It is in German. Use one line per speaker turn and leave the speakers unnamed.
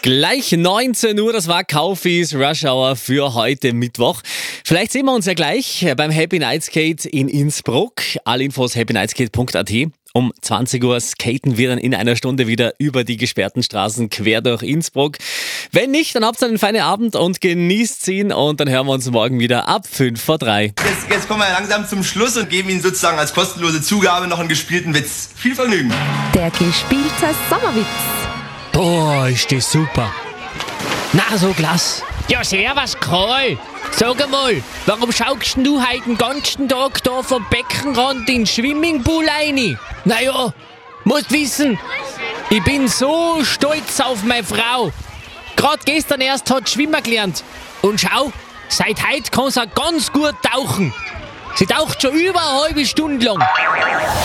Gleich 19 Uhr, das war Kaufis Rush Hour für heute Mittwoch. Vielleicht sehen wir uns ja gleich beim Happy Night Skate in Innsbruck. Alle Infos happynightskate.at. Um 20 Uhr skaten wir dann in einer Stunde wieder über die gesperrten Straßen quer durch Innsbruck. Wenn nicht, dann habt ihr einen feinen Abend und genießt ihn und dann hören wir uns morgen wieder ab 2:55.
Jetzt kommen wir langsam zum Schluss und geben Ihnen sozusagen als kostenlose Zugabe noch einen gespielten Witz. Viel Vergnügen.
Der gespielte Sommerwitz.
Boah, ist das super. Na, so klasse. Ja, servus, Karl. Sag einmal, warum schaust du heute den ganzen Tag da vom Beckenrand in den Swimmingpool rein? Naja, musst wissen, ich bin so stolz auf meine Frau. Gerade gestern erst hat sie schwimmen gelernt. Und schau, seit heute kann sie auch ganz gut tauchen. Sie taucht schon über eine halbe Stunde lang.